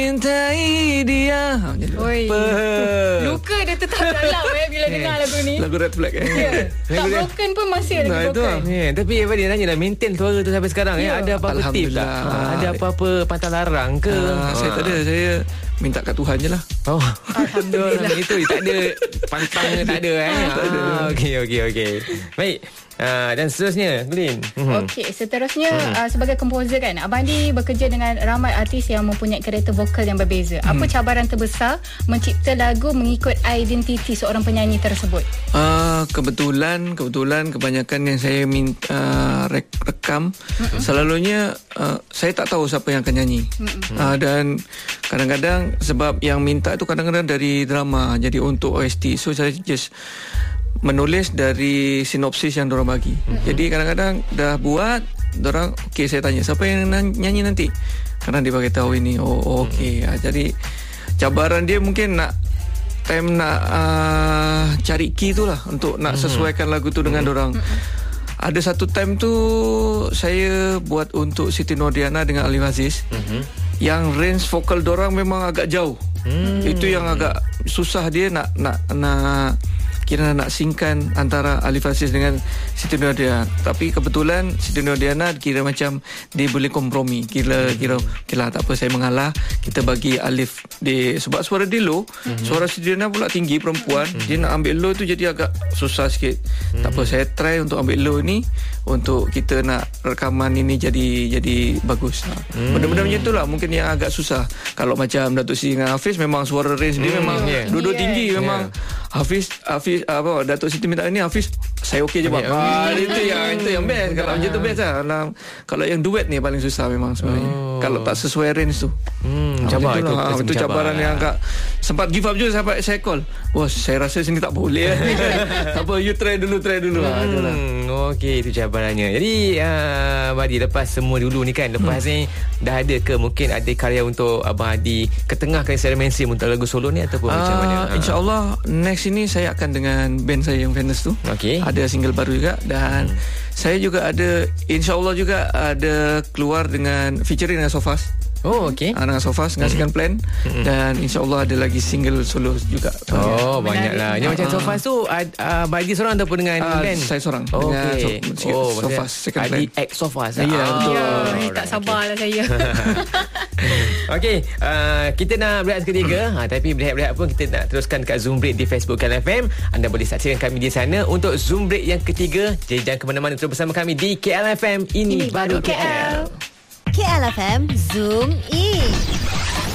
Cintai dia. Oi. Luka dia tetap dalam bila dengar lagu ni. Lagu Red Flag Tak broken pun masih ada broken. Tapi Evan dia tanya lah, maintain suara tu sampai sekarang. Ada apa-apa tips tak? Ada apa-apa pantang larang ke? Saya tak ada. Saya minta kat Tuhan je lah. Alhamdulillah. Itu tak ada pantang ke tak ada. Tak ada. Okey. Baik. Dan seterusnya, Gulin. Okey, seterusnya sebagai komposer kan, Abang Adi bekerja dengan ramai artis yang mempunyai karakter vokal yang berbeza. Apa cabaran terbesar mencipta lagu mengikut identiti seorang penyanyi tersebut? Kebetulan kebanyakan yang saya minta rekam selalunya saya tak tahu siapa yang akan nyanyi. Dan kadang-kadang sebab yang minta tu kadang-kadang dari drama, jadi untuk OST. So saya just menulis dari sinopsis yang diorang bagi. Jadi kadang-kadang dah buat, diorang okey, saya tanya siapa yang nyanyi nanti, kadang dia bagi tahu ini. Okey. Jadi cabaran dia mungkin nak cari key tu lah, untuk nak sesuaikan lagu tu dengan diorang. Ada satu time tu saya buat untuk Siti Nurdiana dengan Alif Aziz, yang range vokal diorang memang agak jauh. Itu yang agak susah, dia nak kira nak singkan antara Alif Aziz dengan Siti Nurdiana. Tapi kebetulan Siti Nurdiana kira macam dia boleh kompromi. Kira tak apa, saya mengalah, kita bagi Alif dia, sebab suara dia low, suara Siti Nurdiana pula tinggi, perempuan. Dia nak ambil low tu jadi agak susah sikit. Tak apa, saya try untuk ambil low ni untuk kita nak rekaman ini jadi bagus. Benda-benda macam itulah mungkin yang agak susah. Kalau macam Datuk Siti dengan Hafiz, memang suara range dia memang dua-dua tinggi memang. Hafiz Datuk Siti minta ni, Hafiz saya okey je bang. Itu yang best. Kalau macam tu best lah. Kalau yang duet ni paling susah memang sebenarnya. Kalau tak sesuai range tu. Itu cabaran yang agak sempat give up juga. Sampai saya call, bos saya rasa sini tak boleh. Tak apa, you try dulu. Okey, itu cabarannya. Jadi Abang Adi, lepas semua dulu ni kan, lepas ni dah ada ke mungkin ada karya untuk Abang Adi ketengahkan secara mainstream untuk lagu solo ni, ataupun macam mana? InsyaAllah next ini saya akan dengan band saya yang Venus tu. Ada single baru juga. Dan saya juga ada, InsyaAllah juga ada keluar dengan featuring dengan Sofas. Dengan Sofas, dengan Second Plan. Dan InsyaAllah ada lagi single solo juga. Banyaklah. Yang macam Sofas tu Abang Adi seorang ataupun dengan band? Saya seorang dengan Sofas, Second Plan. Adi X Sofas. Ya, betul. Tak sabarlah saya. Okey, kita nak berehat ketiga. Tapi berehat-berehat pun kita nak teruskan kat Zoom Break di Facebook KL FM. Anda boleh saksikan kami di sana untuk Zoom Break yang ketiga. Jadi jangan ke mana-mana, terus bersama kami di KL FM. Ini baru KL. KL FM Zoom In.